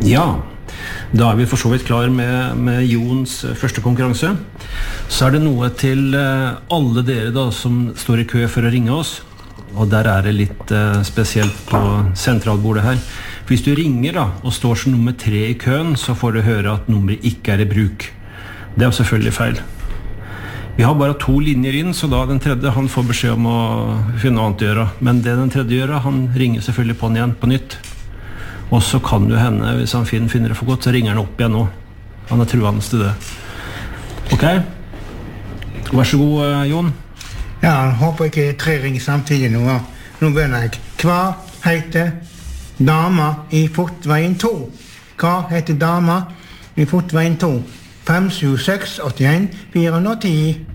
Ja, da vi for så vidt klar med Jons første konkurranse. Så det noe til alle dere da som står I kø for å ringe oss. Og der det litt spesielt på sentralbordet her. Hvis du ringer da, og står som nummer 3 I køen, så får du høre at nummeret ikke I bruk. Det jo selvfølgelig feil. Vi har bare 2 linjer inn, så da den tredje, han får beskjed om å finne noe annet å gjøre. Men det den tredje gjør, han ringer selvfølgelig på den igjen på nytt. Og så kan det hende, hvis han finner det for godt, så ringer han opp igjen nå. Han truende til det. Ok? Vær så god, Jon. Ja, jeg håper ikke 3 ringer samtidig nå. Nå begynner jeg. Hva heter dama I Fortveien 2? Hva heter dama I Fortveien 2? 576 81 410